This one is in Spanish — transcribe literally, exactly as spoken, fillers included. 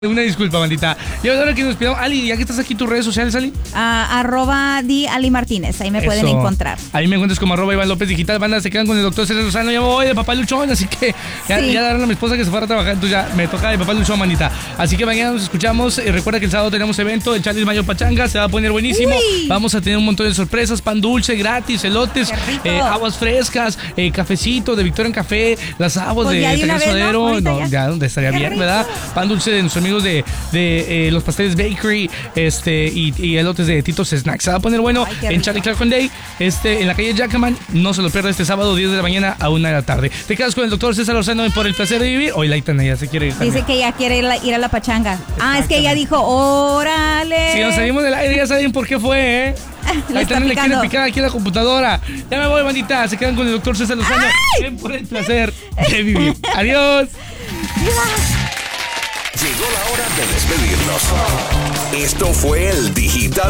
Una disculpa, bandita. Y ahora que nos pidamos, Ali, ya que estás aquí, tus redes sociales, Ali. Uh, arroba di Ali Martínez, ahí me Eso. pueden encontrar. Ahí me encuentras como arroba Iván López Digital. Banda, se quedan con el doctor César Lozano. Ya me voy de Papá Luchón, así que ya, Sí. ya darán a mi esposa que se fuera a trabajar. Entonces ya me toca de Papá Luchón, bandita. Así que mañana nos escuchamos. Eh, recuerda que el sábado tenemos evento, el Challenge Mayo Pachanga. Se va a poner buenísimo. Uy. Vamos a tener un montón de sorpresas: pan dulce gratis, elotes, eh, aguas frescas, eh, cafecito de Victoria en Café, las aguas Pues de ya de una vez, ¿no? Suadero. Ahorita No, ya. ya donde estaría Qué bien, rico. ¿verdad? Pan dulce de nuestros amigos de, de eh, los pasteles Bakery, este, y, y elotes de Tito's Snacks. Se va a poner bueno. Ay, qué en rico. Charlie Clarkson Day, este, en la calle Jackman. No se lo pierda este sábado, diez de la mañana a una de la tarde. Te quedas con el doctor César Lozano por el placer de vivir. Hoy Laitana ya se quiere ir también. Dice que ya quiere ir, la- ir a la pachanga. Ah, es que ella dijo, órale. Si nos salimos del aire, ya saben por qué fue, ¿eh? Le Ahí está también le quieren picando. picar aquí a la computadora. Ya me voy, bandita. Se quedan con el doctor César Lozano. Ven por el placer de vivir. Adiós. Llegó la hora de despedirnos. Esto fue el Digital